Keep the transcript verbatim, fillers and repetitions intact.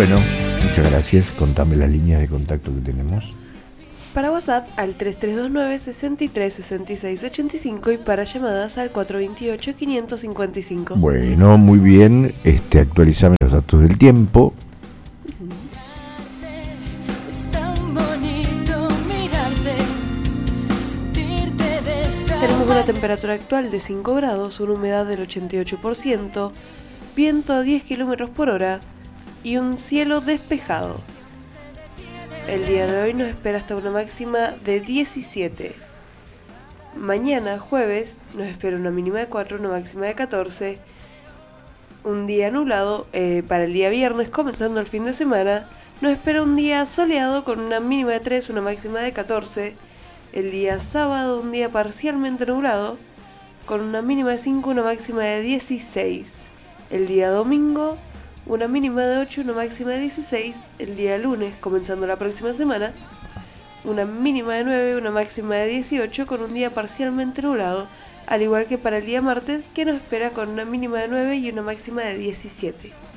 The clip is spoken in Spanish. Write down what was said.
Bueno, muchas gracias. Contame las líneas de contacto que tenemos. Para WhatsApp al tres tres dos nueve, seis tres, seis seis ocho cinco y para llamadas al cuatro dos ocho, cinco cinco cinco. Bueno, muy bien. Este, actualizame los datos del tiempo. Tenemos una temperatura actual de cinco grados, una humedad del ochenta y ocho por ciento, viento a diez kilómetros por hora y un cielo despejado. El día de hoy nos espera hasta una máxima de diecisiete. Mañana, jueves, nos espera una mínima de cuatro, una máxima de catorce. Un día nublado. Eh, para el día viernes, comenzando el fin de semana, nos espera un día soleado con una mínima de tres, una máxima de catorce. El día sábado, un día parcialmente nublado, con una mínima de cinco, una máxima de dieciséis. El día domingo, una mínima de ocho, una máxima de dieciséis. El día lunes, comenzando la próxima semana, una mínima de nueve, una máxima de dieciocho, con un día parcialmente nublado, al igual que para el día martes, que nos espera con una mínima de nueve y una máxima de diecisiete.